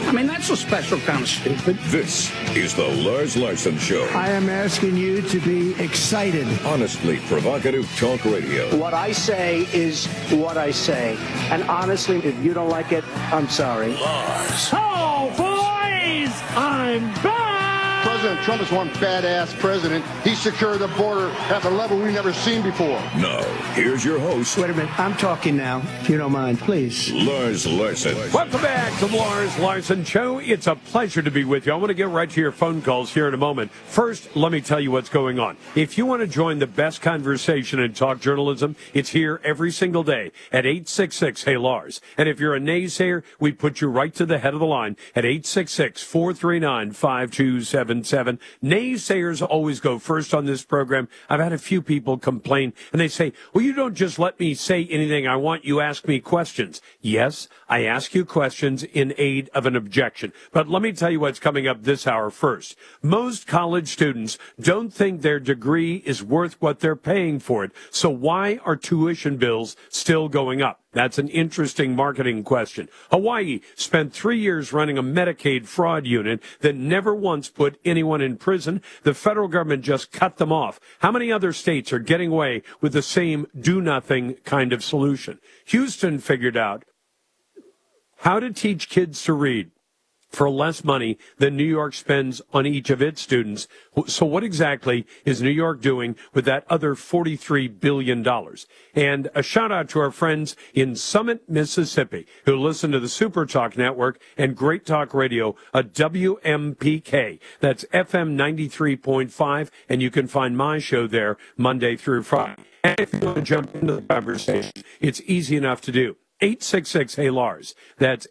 I mean, that's a special kind of stupid. This is the Lars Larson Show. I am asking you to be excited. Honestly provocative talk radio. What I say is what I say. And honestly, if you don't like it, I'm sorry. Lars. Oh, boys! I'm back! President Trump is one badass president. He secured the border at a level we've never seen before. Now, here's your host. Wait a minute. I'm talking now, if you don't mind, please. Lars Larson. Welcome back to the Lars Larson Show. It's a pleasure to be with you. I want to get right to your phone calls here in a moment. First, let me tell you what's going on. If you want to join the best conversation in talk journalism, it's here every single day at 866-HEY-LARS. And if you're a naysayer, we put you right to the head of the line at 866-439-5277. Naysayers always go first on this program. I've had a few people complain, and they say, well, you don't just let me say anything I want. You ask me questions. Yes, I ask you questions in aid of an objection. But let me tell you what's coming up this hour first. Most college students don't think their degree is worth what they're paying for it. So why are tuition bills still going up? That's an interesting marketing question. Hawaii spent 3 years running a Medicaid fraud unit that never once put anyone in prison. The federal government just cut them off. How many other states are getting away with the same do-nothing kind of solution? Houston figured out how to teach kids to read for less money than New York spends on each of its students. So what exactly is New York doing with that other $43 billion? And a shout out to our friends in Summit, Mississippi, who listen to the Super Talk Network and Great Talk Radio, a WMPK. That's FM 93.5, and you can find my show there Monday through Friday. And if you want to jump into the conversation, it's easy enough to do. 866-HEY-LARS. That's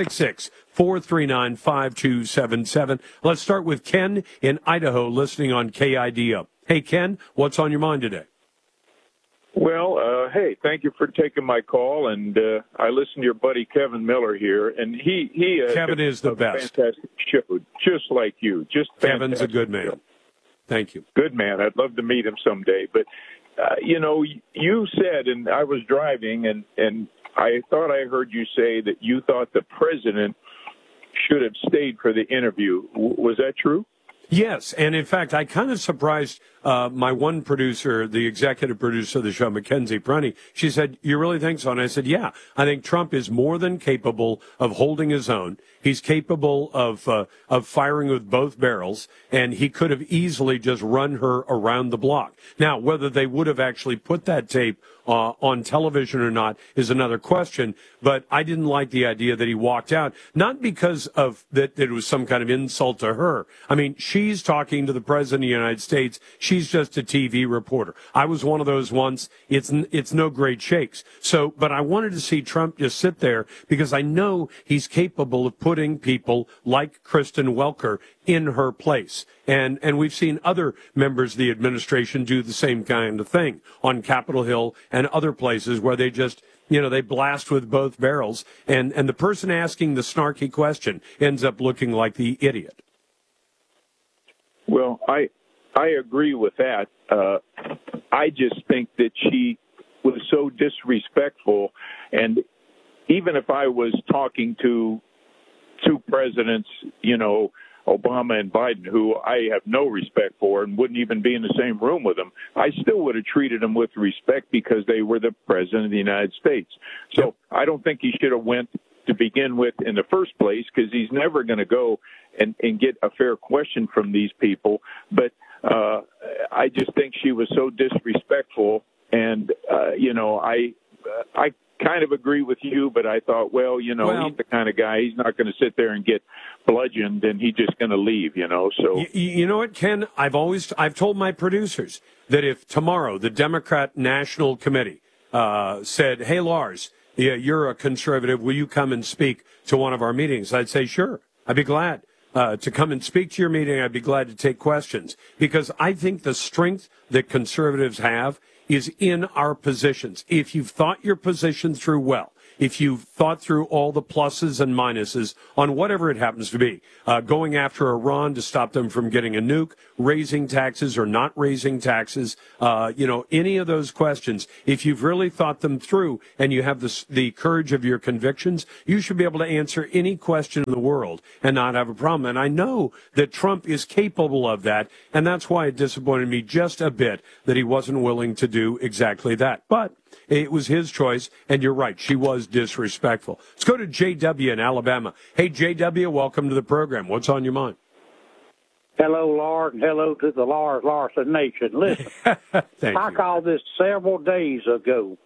866-439-5277. Let's start with Ken in Idaho listening on KIDO. Hey, Ken, what's on your mind today? Well, hey, thank you for taking my call, and I listened to your buddy Kevin Miller here, and he Kevin is the best. Fantastic show, just like you. Just Kevin's a good man. Show. Thank you. Good man. I'd love to meet him someday. But, you said, and I was driving, and I thought I heard you say that you thought the president should have stayed for the interview. Was that true? Yes, and in fact, I kind of surprised my one producer, the executive producer of the show, Mackenzie Prunty. She said, you really think so? And I said, yeah, I think Trump is more than capable of holding his own. He's capable of firing with both barrels, and he could have easily just run her around the block. Now, whether they would have actually put that tape on television or not is another question, but I didn't like the idea that he walked out, not because of that it was some kind of insult to her. I mean, she's talking to the president of the United States. She's just a TV reporter. I was one of those once. It's no great shakes. So, but I wanted to see Trump just sit there because I know he's capable of putting people like Kristen Welker in her place. And we've seen other members of the administration do the same kind of thing on Capitol Hill and other places where they just, they blast with both barrels. And the person asking the snarky question ends up looking like the idiot. Well, I agree with that. I just think that she was so disrespectful. And even if I was talking to two presidents, Obama and Biden, who I have no respect for and wouldn't even be in the same room with them, I still would have treated them with respect because they were the president of the United States. So I don't think he should have went to begin with in the first place because he's never going to go and get a fair question from these people. But I just think she was so disrespectful. And, I kind of agree with you, but I thought, he's the kind of guy, he's not going to sit there and get bludgeoned and he's just going to leave, so. You know what, Ken? I've told my producers that if tomorrow the Democrat National Committee said, hey, Lars, you're a conservative, will you come and speak to one of our meetings? I'd say, sure, I'd be glad to come and speak to your meeting. I'd be glad to take questions because I think the strength that conservatives have is in our positions. If you've thought your position through well, if you've thought through all the pluses and minuses on whatever it happens to be, going after Iran to stop them from getting a nuke, raising taxes or not raising taxes, any of those questions, if you've really thought them through and you have the courage of your convictions, you should be able to answer any question in the world and not have a problem. And I know that Trump is capable of that, and that's why it disappointed me just a bit that he wasn't willing to do exactly that. But it was his choice, and you're right, she was disrespectful. Let's go to J.W. in Alabama. Hey, J.W., welcome to the program. What's on your mind? Hello, Lord, and hello to the Lars Larson Nation. Listen, I called this several days ago.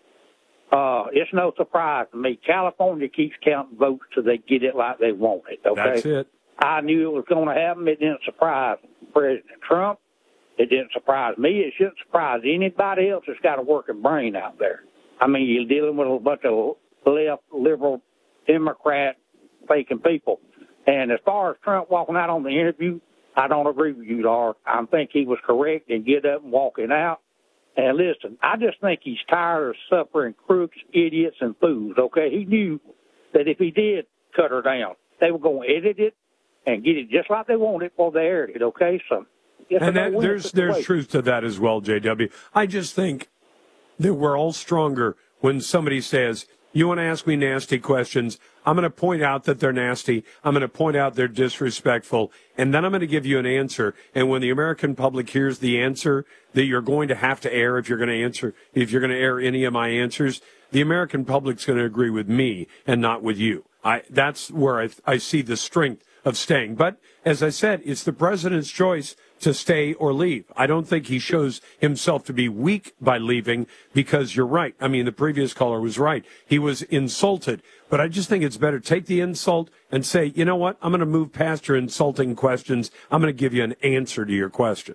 It's no surprise to me. California keeps counting votes till they get it like they want it, okay? That's it. I knew it was going to happen. It didn't surprise President Trump. It didn't surprise me. It shouldn't surprise anybody else that's got a working brain out there. I mean, you're dealing with a bunch of left, liberal, Democrat, faking people. And as far as Trump walking out on the interview, I don't agree with you, Lars. I think he was correct in getting up and walking out. And listen, I just think he's tired of suffering crooks, idiots, and fools, okay? He knew that if he did cut her down, they were going to edit it and get it just like they wanted before they aired it, okay? So, and there's truth to that as well, JW. I just think that we're all stronger when somebody says, you want to ask me nasty questions, I'm going to point out that they're nasty, I'm going to point out they're disrespectful, and then I'm going to give you an answer. And when the American public hears the answer that you're going to have to air if you're going to air any of my answers, the American public's going to agree with me and not with you. That's where I see the strength of staying. But as I said, it's the president's choice to stay or leave. I don't think he shows himself to be weak by leaving, because you're right. I mean, the previous caller was right. He was insulted. But I just think it's better take the insult and say, you know what? I'm going to move past your insulting questions. I'm going to give you an answer to your question.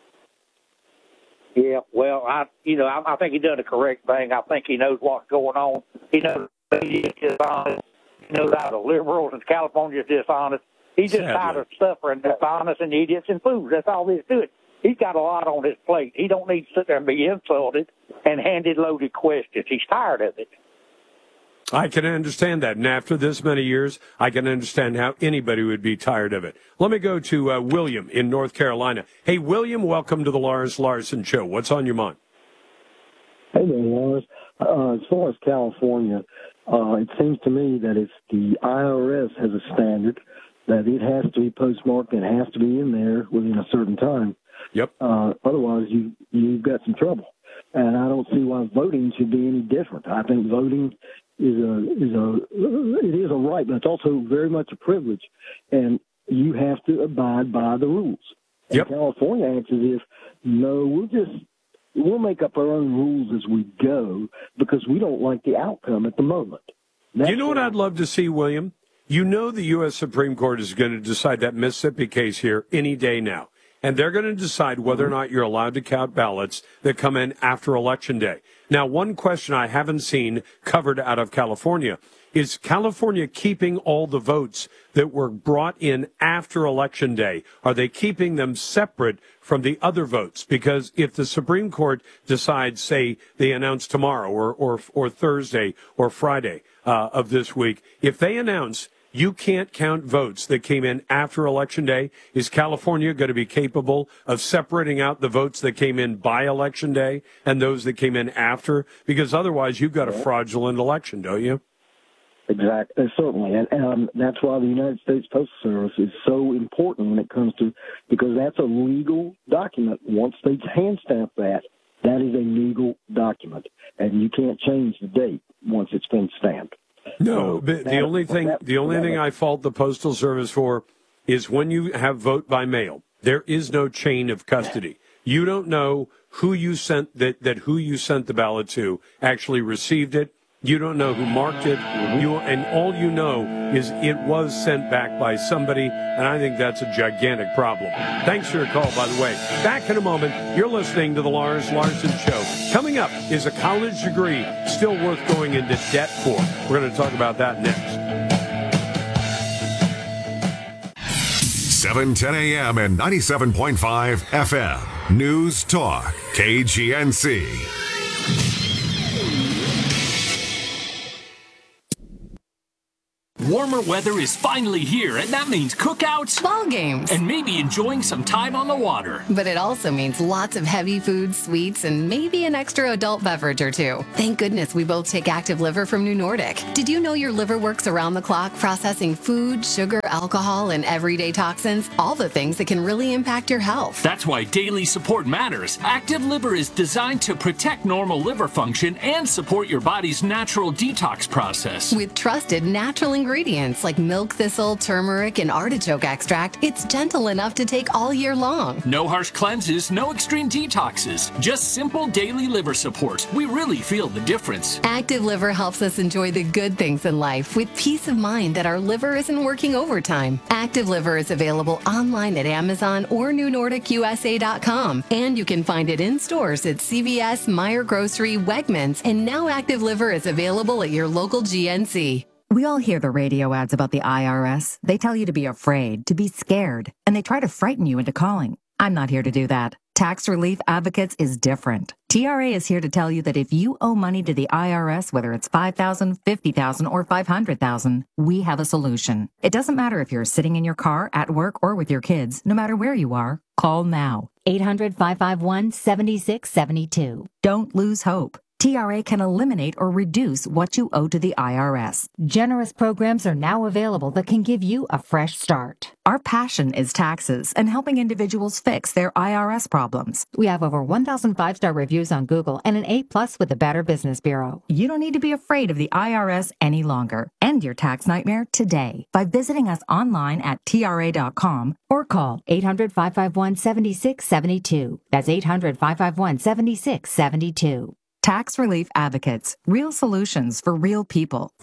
Yeah, well, I think he done the correct thing. I think he knows what's going on. He knows he is dishonest. He knows how the liberals in California is dishonest. He's just tired of suffering dishonest and idiots and fools. That's all there is to it. He's got a lot on his plate. He don't need to sit there and be insulted and handed loaded questions. He's tired of it. I can understand that. And after this many years, I can understand how anybody would be tired of it. Let me go to William in North Carolina. Hey, William, welcome to the Lars Larson Show. What's on your mind? Hey there, Lars. As far as California, it seems to me that if the IRS has a standard that it has to be postmarked and has to be in there within a certain time. Yep. Otherwise, you've got some trouble. And I don't see why voting should be any different. I think voting is a right, but it's also very much a privilege, and you have to abide by the rules. Yep. And California acts as if, no, we'll make up our own rules as we go because we don't like the outcome at the moment. You know what I'd love to see, William? You know the U.S. Supreme Court is going to decide that Mississippi case here any day now. And they're going to decide whether or not you're allowed to count ballots that come in after Election Day. Now, one question I haven't seen covered out of California is California keeping all the votes that were brought in after Election Day? Are they keeping them separate from the other votes? Because if the Supreme Court decides, say, they announce tomorrow or Thursday or Friday of this week, if they announce you can't count votes that came in after Election Day, is California going to be capable of separating out the votes that came in by Election Day and those that came in after? Because otherwise you've got a fraudulent election, don't you? Exactly, certainly. And that's why the United States Postal Service is so important when it comes to, because that's a legal document. Once they hand stamp that, that is a legal document. And you can't change the date once it's been stamped. No, but the only thing I fault the Postal Service for is when you have vote by mail, there is no chain of custody. You don't know who you sent who you sent the ballot to actually received it. You don't know who marked it. And all you know is it was sent back by somebody, and I think that's a gigantic problem. Thanks for your call, by the way. Back in a moment, you're listening to the Lars Larson Show. Coming up, is a college degree still worth going into debt for? We're going to talk about that next. 7:10 a.m. and 97.5 FM. News Talk, KGNC. Warmer weather is finally here, and that means cookouts, ball games, and maybe enjoying some time on the water. But it also means lots of heavy food, sweets, and maybe an extra adult beverage or two. Thank goodness we both take Active Liver from New Nordic. Did you know your liver works around the clock, processing food, sugar, alcohol, and everyday toxins? All the things that can really impact your health. That's why daily support matters. Active Liver is designed to protect normal liver function and support your body's natural detox process. With trusted natural ingredients like milk thistle, turmeric, and artichoke extract, it's gentle enough to take all year long. No harsh cleanses, no extreme detoxes, just simple daily liver support. We really feel the difference. Active Liver helps us enjoy the good things in life with peace of mind that our liver isn't working overtime. Active Liver is available online at Amazon or NewNordicUSA.com, and you can find it in stores at CVS, Meijer Grocery, Wegmans, and now Active Liver is available at your local GNC. We all hear the radio ads about the IRS. They tell you to be afraid, to be scared, and they try to frighten you into calling. I'm not here to do that. Tax Relief Advocates is different. TRA is here to tell you that if you owe money to the IRS, whether it's $5,000, $50,000, or $500,000, we have a solution. It doesn't matter if you're sitting in your car, at work, or with your kids. No matter where you are, call now. 800-551-7672. Don't lose hope. TRA can eliminate or reduce what you owe to the IRS. Generous programs are now available that can give you a fresh start. Our passion is taxes and helping individuals fix their IRS problems. We have over 1,000 5-star reviews on Google and an A+ with the Better Business Bureau. You don't need to be afraid of the IRS any longer. End your tax nightmare today by visiting us online at TRA.com or call 800-551-7672. That's 800-551-7672. Tax Relief Advocates. Real solutions for real people.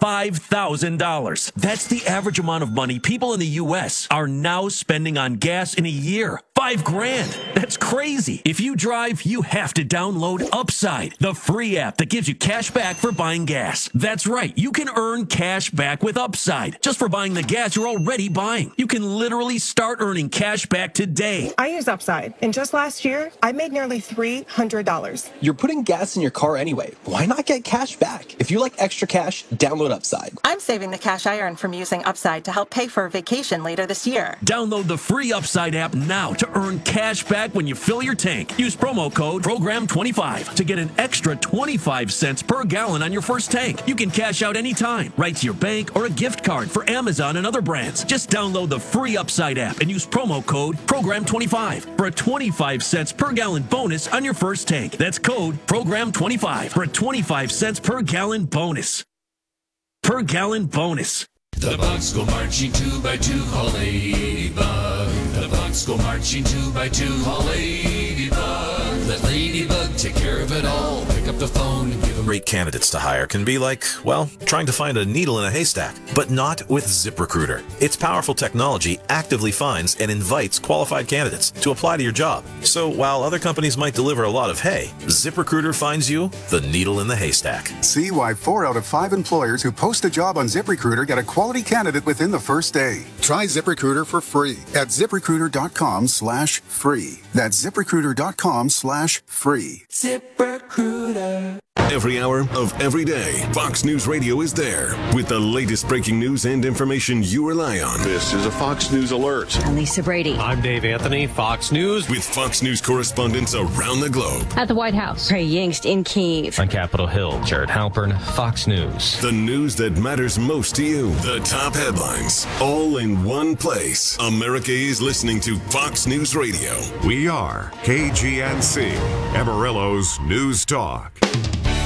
$5,000. That's the average amount of money people in the U.S. are now spending on gas in a year. $5,000. That's crazy. If you drive, you have to download Upside, the free app that gives you cash back for buying gas. That's right. You can earn cash back with Upside just for buying the gas you're already buying. You can literally start earning cash back today. I use Upside, and just last year, I made nearly $300. You're putting gas in your car anyway. Why not get cash back? If you like extra cash, download Upside. I'm saving the cash I earn from using Upside to help pay for a vacation later this year. Download the free Upside app now to earn cash back when you fill your tank. Use promo code PROGRAM25 to get an extra 25 cents per gallon on your first tank. You can cash out anytime, right to your bank or a gift card for Amazon and other brands. Just download the free Upside app and use promo code PROGRAM25 for a 25 cents per gallon bonus on your first tank. That's code PROGRAM25 for a 25 cents per gallon bonus. Per gallon bonus. The Bucks go marching 2 by 2, call Ladybug. The Bucks go marching 2 by 2, call Ladybug. Let Ladybug take care of it all. Pick up the phone and give them... Great candidates to hire can be like, well, trying to find a needle in a haystack, but not with ZipRecruiter. Its powerful technology actively finds and invites qualified candidates to apply to your job. So while other companies might deliver a lot of hay, ZipRecruiter finds you the needle in the haystack. See why 4 out of 5 employers who post a job on ZipRecruiter get a quality candidate within the first day. Try ZipRecruiter for free at ZipRecruiter.com/free. That's ZipRecruiter.com/free. ZipRecruiter. Every hour of every day, Fox News Radio is there with the latest breaking news and information you rely on. This is a Fox News alert. I'm Lisa Brady. I'm Dave Anthony, Fox News. With Fox News correspondents around the globe. At the White House, Trey Yingst in Kyiv. On Capitol Hill, Jared Halpern, Fox News. The news that matters most to you. The top headlines, all in one place. America is listening to Fox News Radio. We are KGNC, Amarillo's News Talk.